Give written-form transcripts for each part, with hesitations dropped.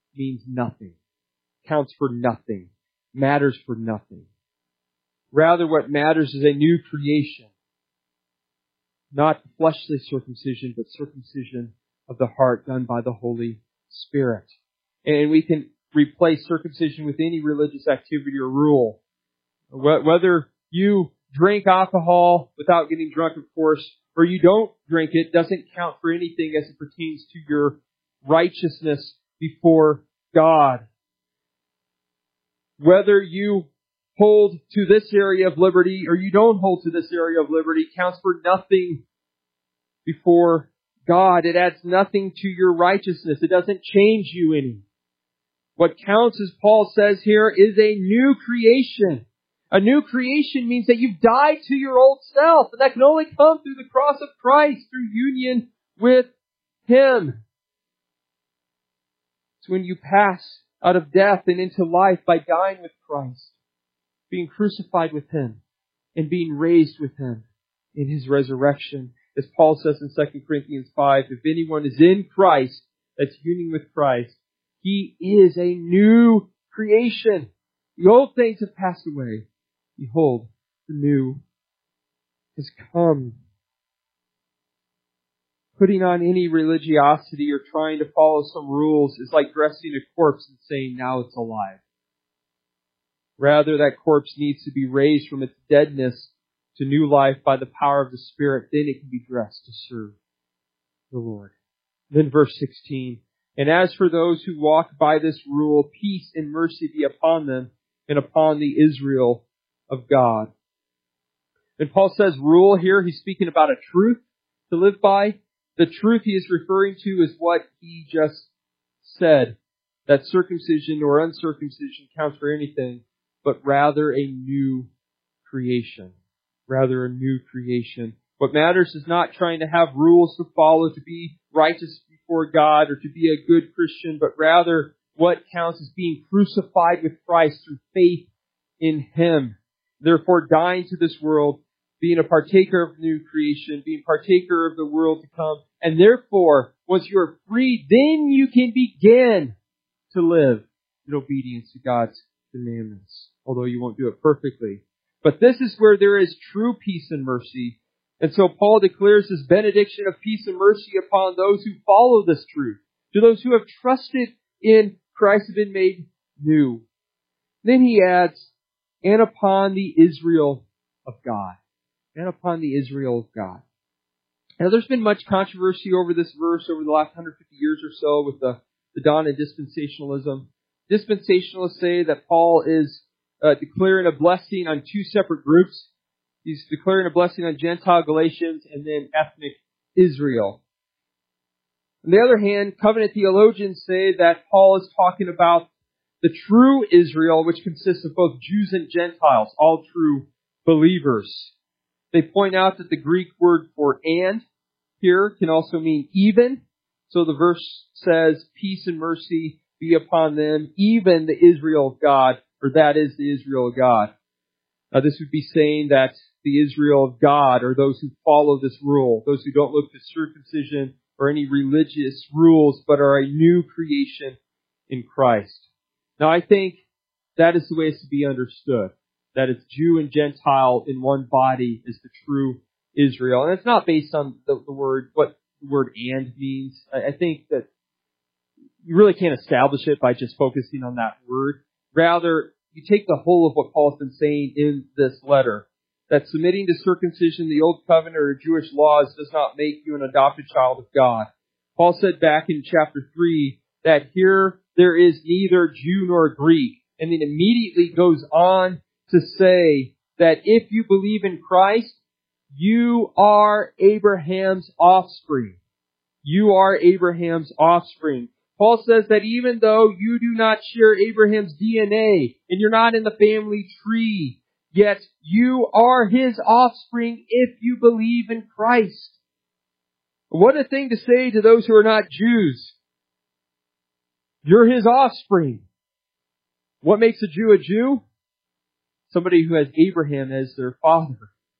means nothing, counts for nothing, matters for nothing. Rather, what matters is a new creation. Not fleshly circumcision, but circumcision of the heart done by the Holy Spirit. And we can replace circumcision with any religious activity or rule. Whether you drink alcohol without getting drunk, of course, or you don't drink it, doesn't count for anything as it pertains to your righteousness before God. Whether you hold to this area of liberty or you don't hold to this area of liberty counts for nothing before God. It adds nothing to your righteousness. It doesn't change you any. What counts, as Paul says here, is a new creation. A new creation means that you've died to your old self, and that can only come through the cross of Christ, through union with Him. It's when you pass out of death and into life by dying with Christ, being crucified with Him, and being raised with Him in His resurrection. As Paul says in 2 Corinthians 5, if anyone is in Christ, that's union with Christ, he is a new creation. The old things have passed away. Behold, the new has come. Putting on any religiosity or trying to follow some rules is like dressing a corpse and saying, now it's alive. Rather, that corpse needs to be raised from its deadness to new life by the power of the Spirit. Then it can be dressed to serve the Lord. Then verse 16. And as for those who walk by this rule, peace and mercy be upon them and upon the Israel of God. And Paul says rule here, he's speaking about a truth to live by. The truth he is referring to is what he just said, that circumcision or uncircumcision counts for anything, but rather a new creation. Rather a new creation. What matters is not trying to have rules to follow, to be righteous before God, or to be a good Christian, but rather what counts is being crucified with Christ through faith in Him. Therefore, dying to this world, being a partaker of new creation, being partaker of the world to come. And therefore, once you are free, then you can begin to live in obedience to God's commandments. Although you won't do it perfectly. But this is where there is true peace and mercy. And so Paul declares this benediction of peace and mercy upon those who follow this truth. To those who have trusted in Christ have been made new. Then he adds, and upon the Israel of God. And upon the Israel of God. Now there's been much controversy over this verse over the last 150 years or so with the dawn of dispensationalism. Dispensationalists say that Paul is declaring a blessing on two separate groups. He's declaring a blessing on Gentile Galatians and then ethnic Israel. On the other hand, covenant theologians say that Paul is talking about the true Israel, which consists of both Jews and Gentiles, all true believers. They point out that the Greek word for and here can also mean even. So the verse says, peace and mercy be upon them, even the Israel of God, or that is the Israel of God. Now this would be saying that the Israel of God are those who follow this rule, those who don't look to circumcision or any religious rules, but are a new creation in Christ. Now I think that is the way it's to be understood. That it's Jew and Gentile in one body is the true Israel. And it's not based on the word, what the word and means. I think that you really can't establish it by just focusing on that word. Rather, you take the whole of what Paul's been saying in this letter. That submitting to circumcision, the old covenant, or Jewish laws does not make you an adopted child of God. Paul said back in chapter 3 that here there is neither Jew nor Greek. And then immediately goes on to say that if you believe in Christ, you are Abraham's offspring. You are Abraham's offspring. Paul says that even though you do not share Abraham's DNA and you're not in the family tree, yet you are his offspring if you believe in Christ. What a thing to say to those who are not Jews. You're his offspring. What makes a Jew a Jew? Somebody who has Abraham as their father.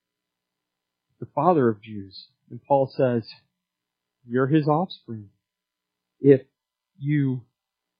The father of Jews. And Paul says, you're his offspring if you